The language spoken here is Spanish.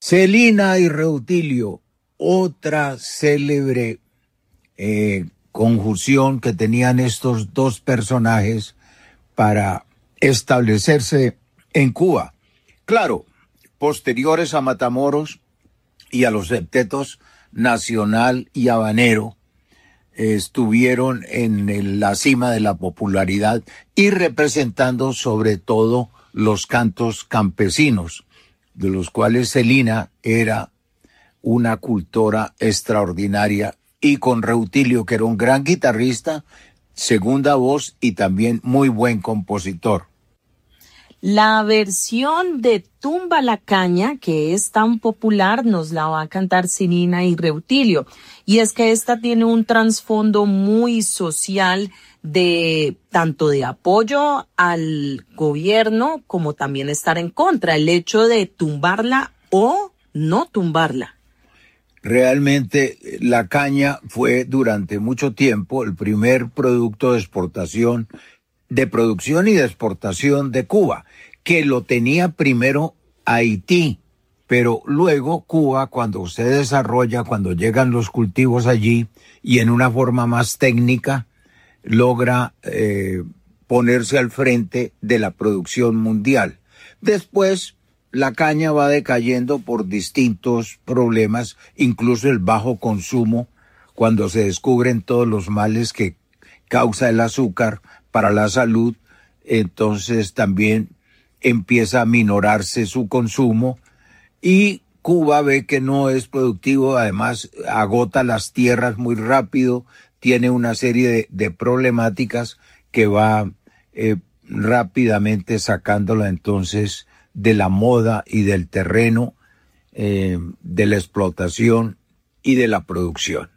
Celina y Reutilio, otra célebre conjunción que tenían estos dos personajes para establecerse en Cuba. Claro, posteriores a Matamoros y a los septetos Nacional y Habanero, estuvieron en la cima de la popularidad y representando sobre todo los cantos campesinos, de los cuales Celina era una cultora extraordinaria, y con Reutilio, que era un gran guitarrista, segunda voz y también muy buen compositor. La versión de Tumba la Caña, que es tan popular, nos la va a cantar Celina y Reutilio. Y es que esta tiene un trasfondo muy social de tanto de apoyo al gobierno como también estar en contra, el hecho de tumbarla o no tumbarla. Realmente la caña fue durante mucho tiempo el primer producto de exportación, de producción y de exportación de Cuba, que lo tenía primero Haití, pero luego Cuba, cuando se desarrolla, cuando llegan los cultivos allí y en una forma más técnica, logra ponerse al frente de la producción mundial. Después, la caña va decayendo por distintos problemas, incluso el bajo consumo, cuando se descubren todos los males que causa el azúcar para la salud, entonces también empieza a minorarse su consumo y Cuba ve que no es productivo, además agota las tierras muy rápido, tiene una serie de problemáticas que va rápidamente sacándola entonces de la moda y del terreno, de la explotación y de la producción.